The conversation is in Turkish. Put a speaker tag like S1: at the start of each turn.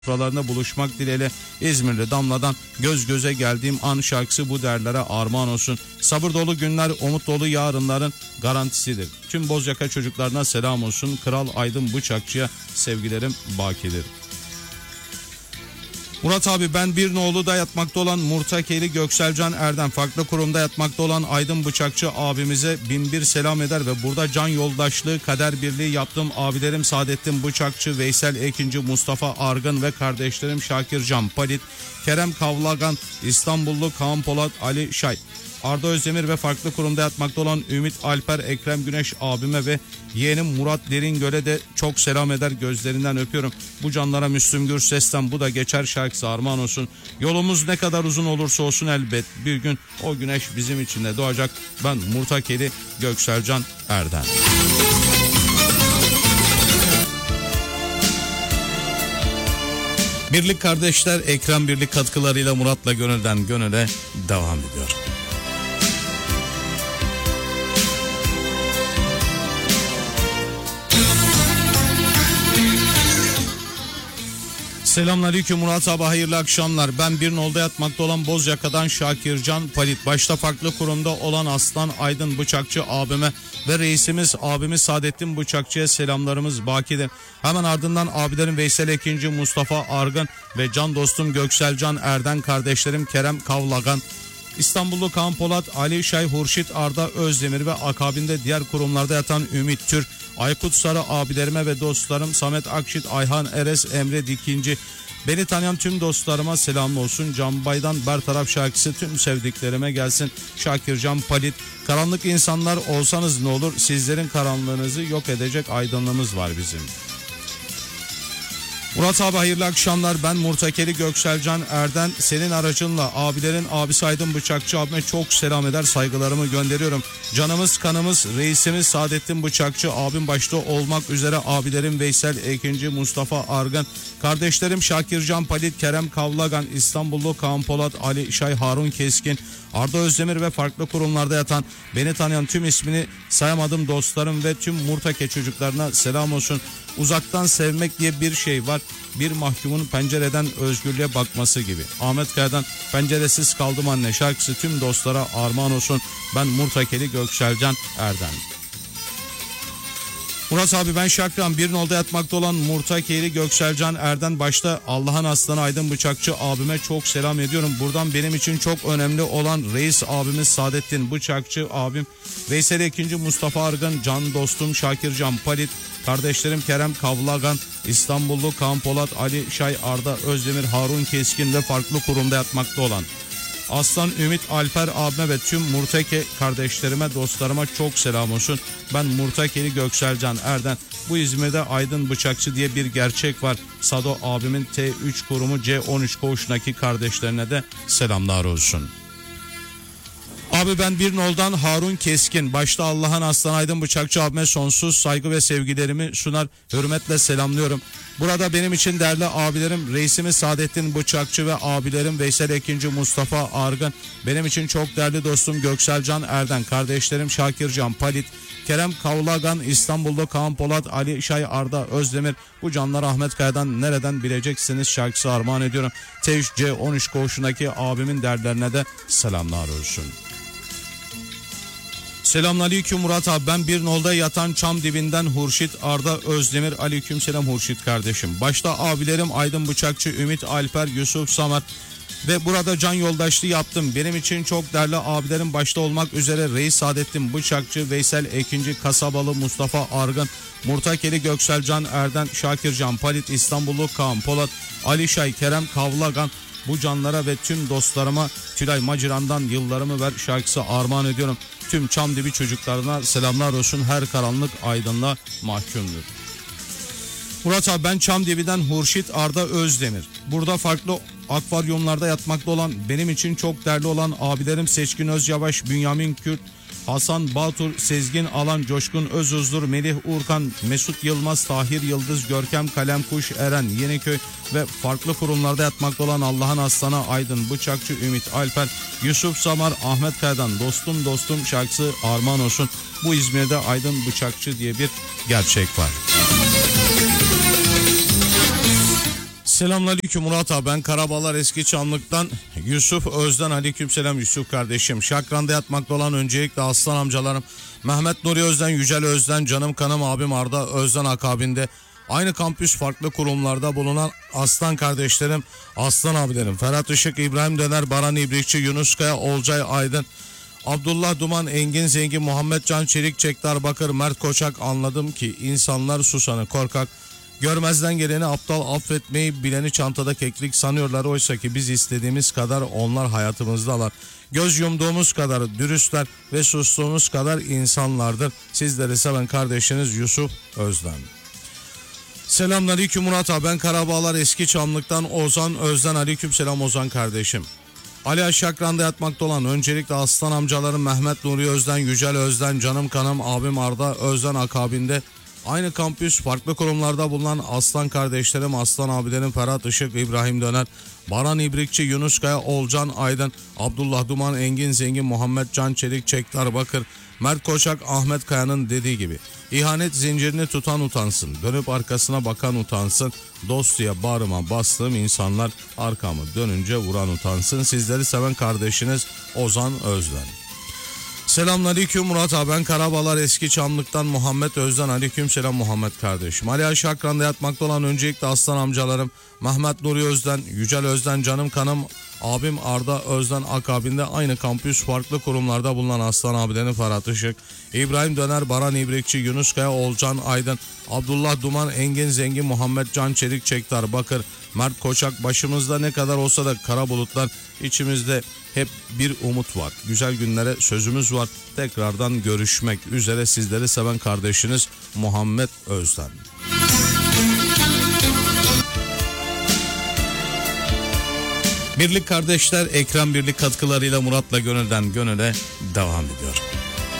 S1: sofralarında buluşmak dileğiyle İzmirli Damla'dan göz göze geldiğim an şarkısı bu değerlere armağan olsun. Sabır dolu günler, umut dolu yarınların garantisidir. Tüm Bozyaka çocuklarına selam olsun. Kral Aydın Bıçakçı'ya sevgilerim bakidir. Murat abi, ben bir nolu'da yatmakta olan Murtakeli Gökselcan Erdem, farklı kurumda yatmakta olan Aydın Bıçakçı abimize binbir selam eder ve burada can yoldaşlığı, kader birliği yaptığım abilerim Saadettin Bıçakçı, Veysel Ekinci, Mustafa Argın ve kardeşlerim Şakir Can Palit, Kerem Kavlagan, İstanbullu Kaan Polat, Ali Şay, Arda Özdemir ve farklı kurumda yatmakta olan Ümit Alper, Ekrem Güneş abime ve yeğenim Murat Deringöl'e de çok selam eder, gözlerinden öpüyorum. Bu canlara Müslüm Gürses'ten bu da geçer şarkısı armağan olsun. Yolumuz ne kadar uzun olursa olsun elbet bir gün o güneş bizim için de doğacak. Ben Murtakeli Gökselcan Erdem. Birlik kardeşler Ekrem Birlik katkılarıyla Murat'la gönülden gönüle devam ediyor. Selamünaleyküm Murat abi, hayırlı akşamlar. Ben bir nolda yatmakta olan Bozyaka'dan Şakir Can Palit. Başta farklı kurumda olan Aslan Aydın Bıçakçı abime ve reisimiz abimiz Saadettin Bıçakçı'ya selamlarımız bakidir. Hemen ardından abilerim Veysel Ekinci, Mustafa Argın ve can dostum Gökselcan Erden, kardeşlerim Kerem Kavlagan, İstanbullu Kaan Polat, Ali Şay, Hurşit Arda Özdemir ve akabinde diğer kurumlarda yatan Ümit Tür, Aykut Sarı abilerime ve dostlarım Samet Akşit, Ayhan Eres, Emre Dikinci, beni tanıyan tüm dostlarıma selam olsun. Can Bay'dan Bertaraf şarkısı tüm sevdiklerime gelsin. Şakir Can Palit, karanlık insanlar olsanız ne olur, sizlerin karanlığınızı yok edecek aydınlığımız var bizim. Murat abi hayırlı akşamlar, ben Murtakeli Gökselcan Erden, senin aracınla abilerin abisi Aydın Bıçakçı abime çok selam eder, saygılarımı gönderiyorum. Canımız kanımız reisimiz Saadettin Bıçakçı abim başta olmak üzere abilerim Veysel Ekinci, Mustafa Argın, kardeşlerim Şakir Can Palit, Kerem Kavlagan, İstanbullu Kaan Polat, Ali Şay, Harun Keskin, Arda Özdemir ve farklı kurumlarda yatan beni tanıyan tüm ismini sayamadığım dostlarım ve tüm Murtake çocuklarına selam olsun. Uzaktan sevmek diye bir şey var. Bir mahkumun pencereden özgürlüğe bakması gibi. Ahmet Kaya'dan penceresiz kaldım anne şarkısı tüm dostlara armağan olsun. Ben Murtakeli Gökselcan Erdem. Murat abi, ben Şakran bir nolda yatmakta olan Murtakeli Gökselcan Erden, başta Allah'ın aslanı Aydın Bıçakçı abime çok selam ediyorum. Buradan benim için çok önemli olan reis abimiz Saadettin Bıçakçı abim, Veysel Ekinci, Mustafa Argın, can dostum Şakir Can Palit, kardeşlerim Kerem Kavlagan, İstanbullu Kaan Polat, Ali Şay, Arda Özdemir, Harun Keskin ve farklı kurumda yatmakta olan Aslan Ümit Alper abime ve tüm Murtake kardeşlerime, dostlarıma çok selam olsun. Ben Murtakeli Gökselcan Erden. Bu İzmir'de Aydın Bıçakçı diye bir gerçek var. Sado abimin T3 kurumu C13 koğuşundaki kardeşlerine de selamlar olsun. Abi ben bir noldan Harun Keskin, başta Allah'ın aslanı Aydın Bıçakçı abime sonsuz saygı ve sevgilerimi sunar, hürmetle selamlıyorum. Burada benim için değerli abilerim reisimiz Saadettin Bıçakçı ve abilerim Veysel Ekinci, Mustafa Argın, benim için çok değerli dostum Gökselcan Erden, kardeşlerim Şakir Can Palit, Kerem Kavlagan, İstanbul'da Kaan Polat, Ali Şay, Arda Özdemir, bu canlar Ahmet Kaya'dan nereden bileceksiniz şarkısı armağan ediyorum. T3 C13 koğuşundaki abimin derlerine de selamlar olsun. Selamünaleyküm Murat abi, ben bir nolda yatan çam dibinden Hurşit Arda Özdemir, aleykümselam Hurşit kardeşim. Başta abilerim Aydın Bıçakçı, Ümit Alper, Yusuf Samer ve burada can yoldaşlığı yaptım. Benim için çok değerli abilerim başta olmak üzere reis Saadettin Bıçakçı, Veysel Ekinci, Kasabalı Mustafa Argın, Murtakeli Gökselcan Erden, Şakir Can Palit, İstanbullu Kaan Polat, Ali Şay, Kerem Kavlagan, bu canlara ve tüm dostlarıma Tülay Maciran'dan yıllarımı ver şarkısı armağan ediyorum. Tüm Çamdibi çocuklarına selamlar olsun. Her karanlık aydınlığa mahkumdur. Murat abi, ben Çamdibi'den Hurşit Arda Özdemir. Burada farklı akvaryumlarda yatmakta olan benim için çok değerli olan abilerim Seçkin Özyavaş, Bünyamin Kürt, Hasan Batur, Sezgin Alan, Coşkun Özuzdur, Melih Urkan, Mesut Yılmaz, Tahir Yıldız, Görkem Kalemkuş, Eren Yeniköy ve farklı kurumlarda yatmakta olan Allah'ın aslanı Aydın Bıçakçı, Ümit Alper, Yusuf Samar, Ahmet Kaya'dan dostum dostum şarkısı armağan olsun. Bu İzmir'de Aydın Bıçakçı diye bir gerçek var. Selamünaleyküm Murat abi, ben Karabalar Eski Çamlık'tan Yusuf Özden. Aleykümselam Yusuf kardeşim. Şakran'da yatmakta olan öncelikle aslan amcalarım Mehmet Nuri Özden, Yücel Özden, canım kanım abim Arda Özden akabinde aynı kampüs farklı kurumlarda bulunan aslan kardeşlerim, aslan abilerim Ferhat Işık, İbrahim Döner, Baran İbrikçi, Yunus Kaya, Olcay Aydın, Abdullah Duman, Engin Zengin, Muhammed Can Çelik, Çektar Bakır, Mert Koçak. Anladım ki insanlar susanı korkak, görmezden geleni aptal, affetmeyi bileni çantada keklik sanıyorlar. Oysa ki biz istediğimiz kadar onlar hayatımızdalar. Göz yumduğumuz kadar dürüstler ve sustuğumuz kadar insanlardır. Sizleri seven kardeşiniz Yusuf Özden. Selamünaleyküm Murat abi, ben Karabağlar Eski Çamlık'tan Ozan Özden. Aleykümselam Ozan kardeşim. Ali Aşakran'da yatmakta olan öncelikle aslan amcalarım Mehmet Nuri Özden, Yücel Özden, canım kanım abim Arda Özden akabinde aynı kampüs farklı kurumlarda bulunan aslan kardeşlerim, aslan abilerim Ferhat Işık, İbrahim Döner, Baran İbrikçi, Yunus Kaya, Olcan Aydın, Abdullah Duman, Engin Zengin, Muhammed Can Çelik, Çektar Bakır, Mert Koçak, Ahmet Kaya'nın dediği gibi ihanet zincirini tutan utansın, dönüp arkasına bakan utansın, dost diye bağrıma bastığım insanlar arkamı dönünce vuran utansın. Sizleri seven kardeşiniz Ozan Özden. Selamünaleyküm Murat abi, ben Karabalar Eski Çamlık'tan Muhammed Özden. Aleykümselam Muhammed kardeşim. Ali Aşakran'da yatmakta olan öncelikle aslan amcalarım Mehmet Nuri Özden, Yücel Özden, canım kanım abim Arda Özden akabinde aynı kampüs farklı kurumlarda bulunan aslan abilerin Ferhat Işık, İbrahim Döner, Baran İbrikçi, Yunus Kaya, Olcan Aydın, Abdullah Duman, Engin Zengin, Muhammed Can Çelik, Çektar Bakır, Mert Koçak. Başımızda ne kadar olsa da kara bulutlar, içimizde hep bir umut var. Güzel günlere sözümüz var. Tekrardan görüşmek üzere, sizleri seven kardeşiniz Muhammed Özden. Birlik kardeşler, Ekrem Birlik katkılarıyla Murat'la Gönül'den Gönül'e devam ediyor.